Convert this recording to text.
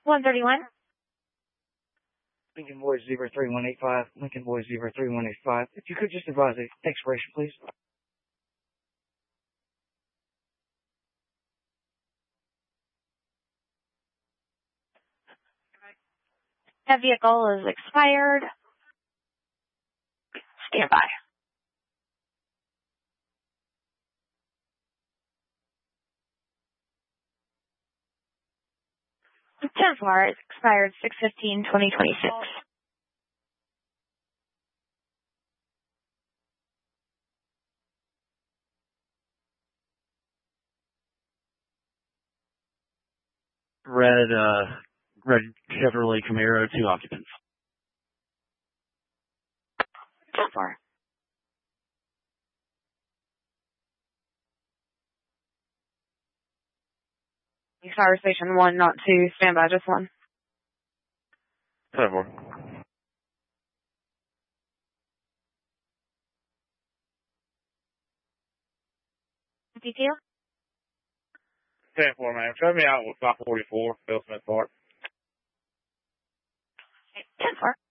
131. Lincoln Boys 03185, Lincoln Boys 03185. If you could just advise the expiration, please. That vehicle is expired. Stand by. 10-4, it's expired 6/15/2026. Red Chevrolet Camaro, 2 occupants. 10-4. Fire station 1, not 2. Stand by, just 1. 10-4. Detail? 10-4, man. Show me out with 544, Bill Smith Park. 10-4.